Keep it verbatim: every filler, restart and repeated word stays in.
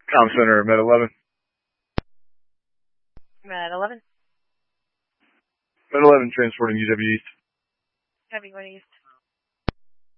Com Center, Med eleven. Med eleven. Med eleven transporting U W East. Heavy one East.